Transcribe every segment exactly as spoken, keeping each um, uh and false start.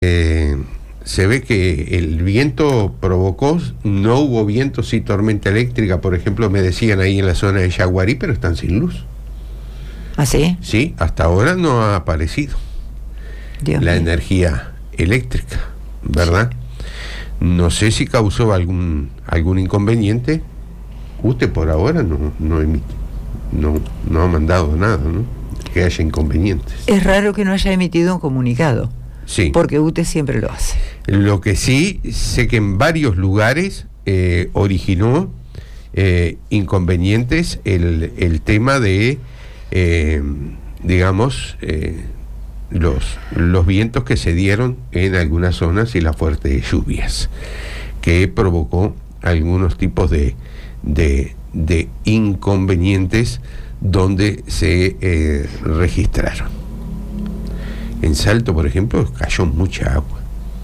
Eh, se ve que el viento provocó, no hubo viento, sí tormenta eléctrica, por ejemplo, me decían ahí en la zona de Yaguarí, pero están sin luz. ¿Ah, sí? Sí, hasta ahora no ha aparecido Dios la mío. energía eléctrica, ¿verdad? No sé si causó algún algún inconveniente. Usted por ahora no no, emite, no, no ha mandado nada, ¿no? Que haya inconvenientes. Es raro que no haya emitido un comunicado. Sí. Porque U T E siempre lo hace. Lo que sí, sé que en varios lugares eh, originó eh, inconvenientes el, el tema de, eh, digamos, eh, los, los vientos que se dieron en algunas zonas y las fuertes lluvias, que provocó algunos tipos de, de, de inconvenientes donde se eh, registraron. En Salto, por ejemplo, cayó mucha agua.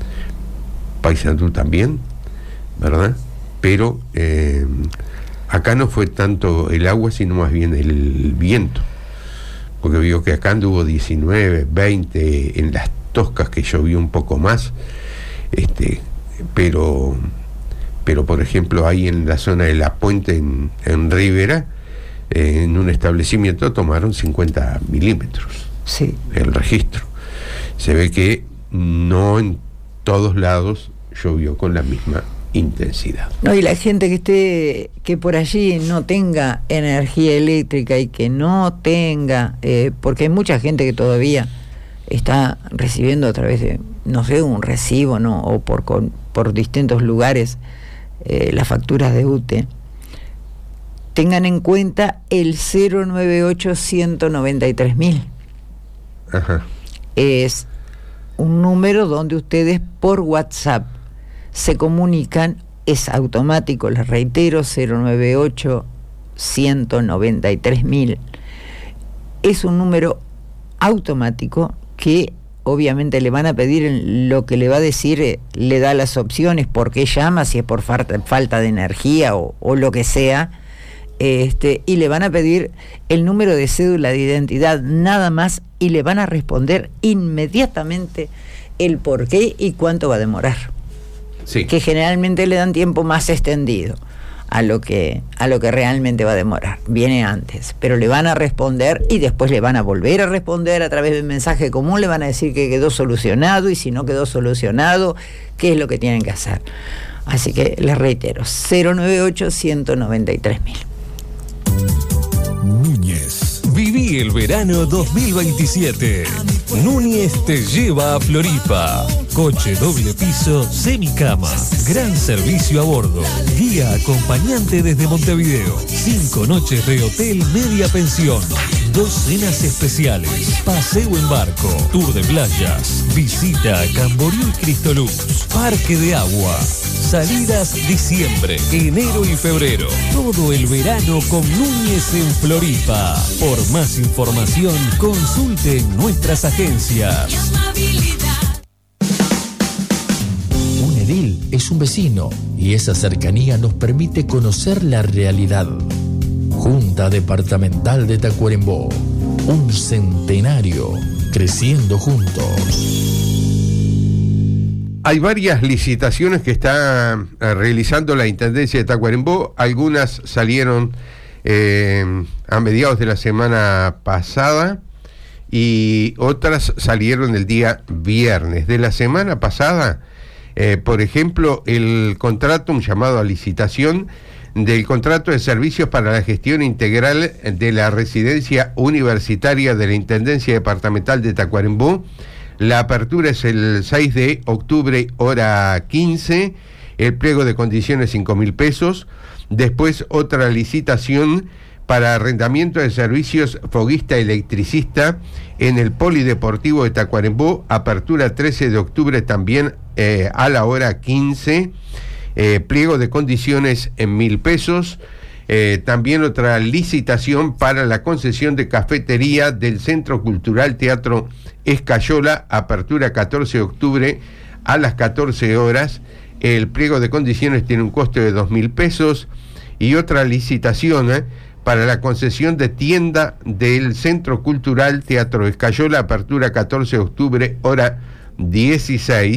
Paysandú también, ¿verdad? Pero eh, acá no fue tanto el agua, sino más bien el viento. Porque vio que acá anduvo diecinueve, veinte, en las Toscas que llovió un poco más. Este, pero, pero por ejemplo, ahí en la zona de La Puente, en, en Rivera, eh, en un establecimiento tomaron cincuenta milímetros. Sí. El registro. Se ve que no en todos lados llovió con la misma intensidad. No, y la gente que esté, que por allí no tenga energía eléctrica y que no tenga, eh, porque hay mucha gente que todavía está recibiendo a través de, no sé, un recibo, ¿no? O por, con, por distintos lugares eh, las facturas de U T E. Tengan en cuenta el cero noventa y ocho, ciento noventa y tres mil. Ajá. Es un número donde ustedes por WhatsApp se comunican, es automático, les reitero, cero noventa y ocho, ciento noventa y tres mil. Es un número automático que obviamente le van a pedir lo que le va a decir, eh, le da las opciones, por qué llama, si es por falta, falta de energía o, o lo que sea. Este, y le van a pedir el número de cédula de identidad nada más, y le van a responder inmediatamente el por qué y cuánto va a demorar. Sí. Que generalmente le dan tiempo más extendido a lo que a lo que realmente va a demorar. Viene antes, pero le van a responder y después le van a volver a responder a través de un mensaje común, le van a decir que quedó solucionado, y si no quedó solucionado, qué es lo que tienen que hacer. Así que les reitero, cero noventa y ocho, ciento noventa y tres mil. Núñez. Viví el verano dos mil veintisiete. Núñez te lleva a Floripa. Coche doble piso, semicama. Gran servicio a bordo. Guía acompañante desde Montevideo. Cinco noches de hotel media pensión. Dos cenas especiales. Paseo en barco. Tour de playas. Visita a Camboriú y Cristoluz. Parque de agua. Salidas diciembre, enero y febrero. Todo el verano con Núñez en Floripa. Por más información, consulte en nuestras agencias. Un edil es un vecino y esa cercanía nos permite conocer la realidad. Junta Departamental de Tacuarembó. Un centenario creciendo juntos. Hay varias licitaciones que está eh, realizando la Intendencia de Tacuarembó. Algunas salieron eh, a mediados de la semana pasada y otras salieron el día viernes. De la semana pasada, eh, por ejemplo, el contrato, un llamado a licitación del contrato de servicios para la gestión integral de la residencia universitaria de la Intendencia Departamental de Tacuarembó. La apertura es el seis de octubre, hora quince. El pliego de condiciones cinco mil pesos. Después otra licitación para arrendamiento de servicios foguista electricista en el Polideportivo de Tacuarembó. Apertura trece de octubre también eh, a la hora quince. Eh, pliego de condiciones en mil pesos. Eh, también otra licitación para la concesión de cafetería del Centro Cultural Teatro Escayola, apertura catorce de octubre a las catorce horas. El pliego de condiciones tiene un costo de dos mil pesos. Y otra licitación eh, para la concesión de tienda del Centro Cultural Teatro Escayola, apertura catorce de octubre, hora dieciséis